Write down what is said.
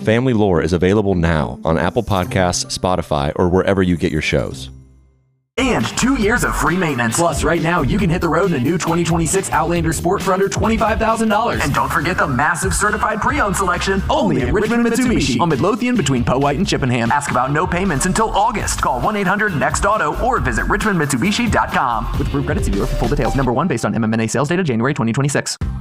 Family Lore is available now on Apple Podcasts, Spotify, or wherever you get your shows. And 2 years of free maintenance. Plus, right now, you can hit the road in a new 2026 Outlander Sport for under $25,000. And don't forget the massive certified pre-owned selection, only at Richmond Mitsubishi on Midlothian between Powhite and Chippenham. Ask about no payments until August. Call 1-800-NEXT-AUTO or visit richmondmitsubishi.com. With approved credit, see dealer for full details. Number 1 based on MMNA sales data, January 2026.